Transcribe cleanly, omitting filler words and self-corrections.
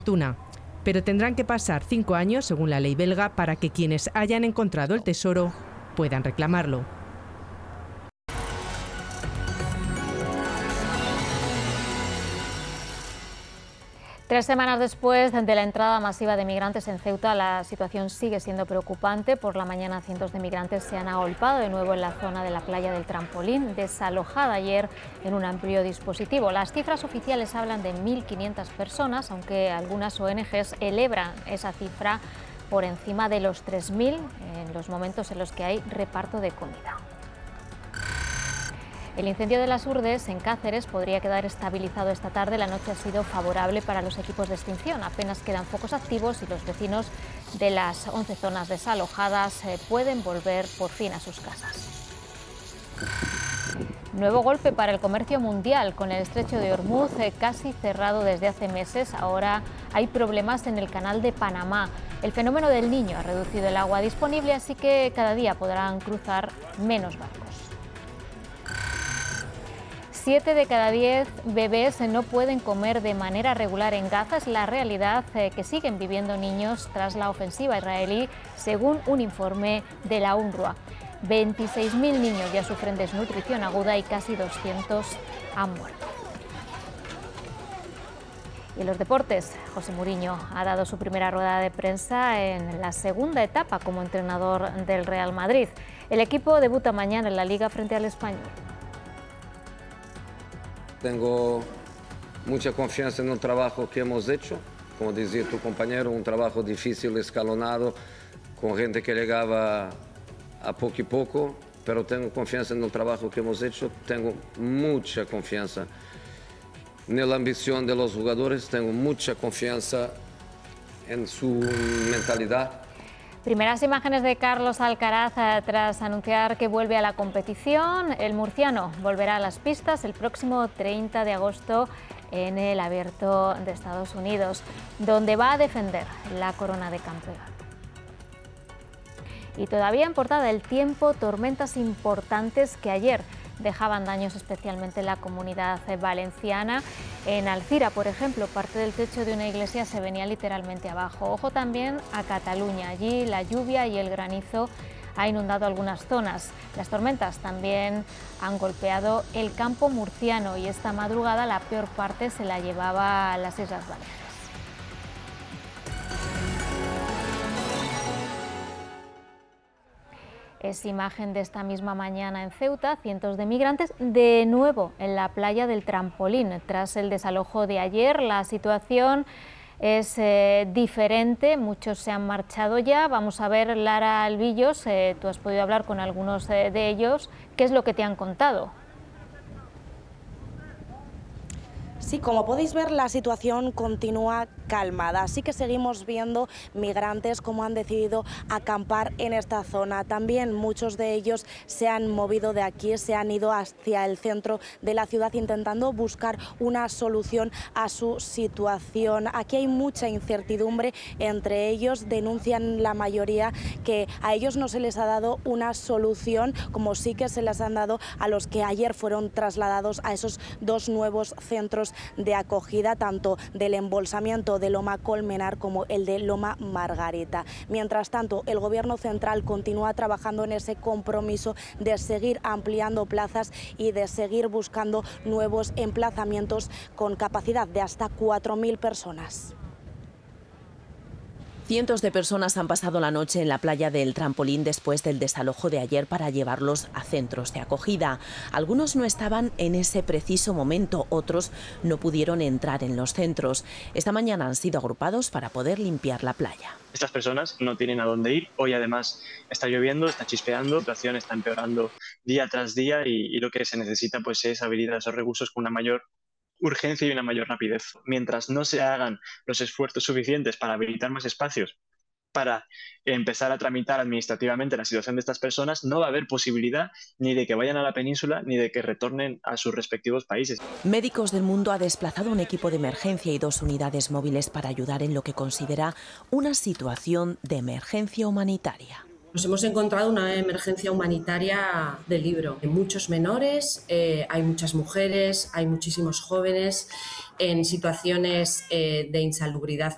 fortuna. Pero tendrán que pasar 5 años, según la ley belga, para que quienes hayan encontrado el tesoro puedan reclamarlo. Tres semanas después de la entrada masiva de migrantes en Ceuta, la situación sigue siendo preocupante. Por la mañana, cientos de migrantes se han agolpado de nuevo en la zona de la playa del Trampolín, desalojada ayer en un amplio dispositivo. Las cifras oficiales hablan de 1.500 personas, aunque algunas ONGs elevan esa cifra por encima de los 3.000 en los momentos en los que hay reparto de comida. El incendio de las Urdes, en Cáceres, podría quedar estabilizado esta tarde. La noche ha sido favorable para los equipos de extinción. Apenas quedan focos activos y los vecinos de las 11 zonas desalojadas pueden volver por fin a sus casas. Nuevo golpe para el comercio mundial. Con el estrecho de Hormuz casi cerrado desde hace meses, ahora hay problemas en el canal de Panamá. El fenómeno del Niño ha reducido el agua disponible, así que cada día podrán cruzar menos barcos. 7 de cada 10 bebés no pueden comer de manera regular en Gaza. Es la realidad que siguen viviendo niños tras la ofensiva israelí, según un informe de la UNRWA. 26.000 niños ya sufren desnutrición aguda y casi 200 han muerto. Y en los deportes, José Mourinho ha dado su primera rueda de prensa en la segunda etapa como entrenador del Real Madrid. El equipo debuta mañana en la Liga frente al Español. Tengo mucha confianza en el trabajo que hemos hecho, como decía tu compañero, un trabajo difícil, escalonado, con gente que llegaba a poco y poco, pero tengo confianza en el trabajo que hemos hecho, tengo mucha confianza en la ambición de los jugadores, tengo mucha confianza en su mentalidad. Primeras imágenes de Carlos Alcaraz tras anunciar que vuelve a la competición. El murciano volverá a las pistas el próximo 30 de agosto en el Abierto de Estados Unidos, donde va a defender la corona de campeón. Y todavía en portada del Tiempo, tormentas importantes que ayer dejaban daños especialmente en la comunidad valenciana. En Alcira, por ejemplo, parte del techo de una iglesia se venía literalmente abajo. Ojo también a Cataluña. Allí la lluvia y el granizo ha inundado algunas zonas. Las tormentas también han golpeado el campo murciano y esta madrugada la peor parte se la llevaba a las Islas Baleares. Es imagen de esta misma mañana en Ceuta, cientos de migrantes de nuevo en la playa del Trampolín. Tras el desalojo de ayer, la situación es diferente, muchos se han marchado ya. Vamos a ver, Lara Albillos, tú has podido hablar con algunos de ellos. ¿Qué es lo que te han contado? Sí, como podéis ver, la situación continúa calmada. Sí que seguimos viendo migrantes como han decidido acampar en esta zona. También muchos de ellos se han movido de aquí, se han ido hacia el centro de la ciudad intentando buscar una solución a su situación. Aquí hay mucha incertidumbre, entre ellos denuncian la mayoría que a ellos no se les ha dado una solución, como sí que se les han dado a los que ayer fueron trasladados a esos dos nuevos centros de acogida, tanto del embolsamiento de Loma Colmenar como el de Loma Margarita. Mientras tanto, el Gobierno central continúa trabajando en ese compromiso de seguir ampliando plazas y de seguir buscando nuevos emplazamientos con capacidad de hasta 4.000 personas. Cientos de personas han pasado la noche en la playa del Trampolín después del desalojo de ayer para llevarlos a centros de acogida. Algunos no estaban en ese preciso momento, otros no pudieron entrar en los centros. Esta mañana han sido agrupados para poder limpiar la playa. Estas personas no tienen a dónde ir. Hoy además está lloviendo, está chispeando, la situación está empeorando día tras día y lo que se necesita pues es habilitar esos recursos con una mayor urgencia y una mayor rapidez. Mientras no se hagan los esfuerzos suficientes para habilitar más espacios, para empezar a tramitar administrativamente la situación de estas personas, no va a haber posibilidad ni de que vayan a la península ni de que retornen a sus respectivos países. Médicos del Mundo ha desplazado un equipo de emergencia y 2 unidades móviles para ayudar en lo que considera una situación de emergencia humanitaria. Nos hemos encontrado una emergencia humanitaria de libro. Hay muchos menores, hay muchas mujeres, hay muchísimos jóvenes en situaciones de insalubridad.